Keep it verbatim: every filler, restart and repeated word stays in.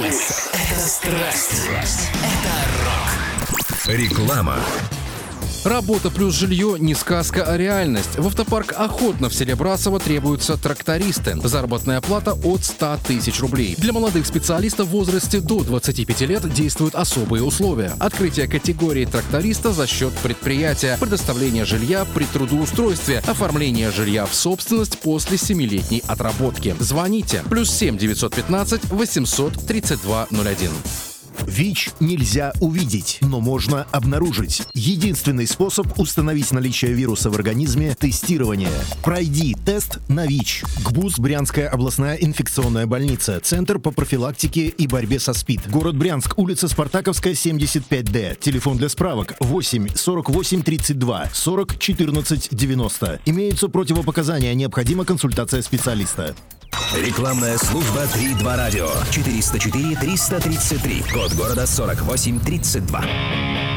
Пульс. Это страсть. Это рок. Реклама. Работа плюс жилье не сказка, а реальность. В автопарк «Охотно» в селе Брасово требуются трактористы. Заработная плата от ста тысяч рублей. Для молодых специалистов в возрасте до двадцати пяти лет действуют особые условия. Открытие категории тракториста за счет предприятия, предоставление жилья при трудоустройстве, оформление жилья в собственность после семилетней отработки. Звоните. Плюс семь девятьсот пятнадцать восемьсот тридцать два ноль один. ВИЧ нельзя увидеть, но можно обнаружить. Единственный способ установить наличие вируса в организме – тестирование. Пройди тест на ВИЧ. ГБУЗ Брянская областная инфекционная больница. Центр по профилактике и борьбе со СПИД. Город Брянск, улица Спартаковская, семьдесят пять Д. Телефон для справок восемь сорок восемь тридцать два сорок четырнадцать девяносто. Имеются противопоказания, необходима консультация специалиста. Рекламная служба три два радио. четыреста четыре триста тридцать три. Код города сорок восемь тридцать два.